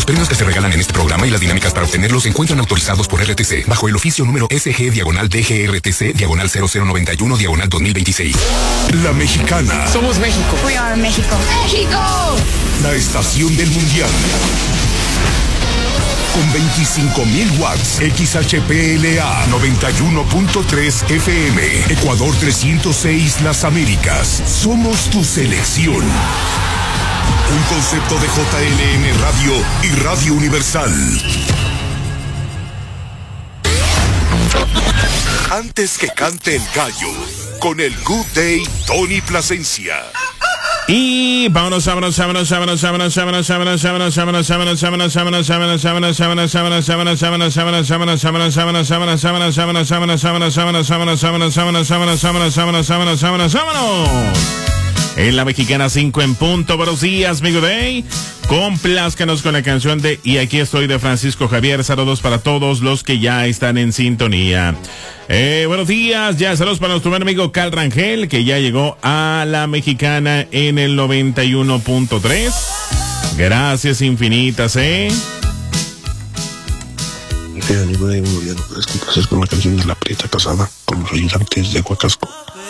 Los premios que se regalan en este programa y las dinámicas para obtenerlos se encuentran autorizados por RTC bajo el oficio número SG/DGRTC/0091/2026. La Mexicana. Somos México. We are México. ¡México! La estación del mundial. Con 25,000 watts, XHPLA 91.3 FM, Ecuador 306 Las Américas. Somos tu selección. Un concepto de JLM Radio y Radio Universal. Antes que cante el gallo, con el Good Day Tony Plasencia. Y vámonos. En la Mexicana 5 en punto. Buenos días, mi Good Day. Complázcanos con la canción de Y aquí estoy de Francisco Javier. Saludos para todos los que ya están en sintonía. Buenos días, ya saludos para nuestro buen amigo Cal Rangel, que ya llegó a la Mexicana en el 91.3. Gracias infinitas, Buenos días, no puedes complacer con la canción de La Prieta Casada con los ayudantes de Huacasco.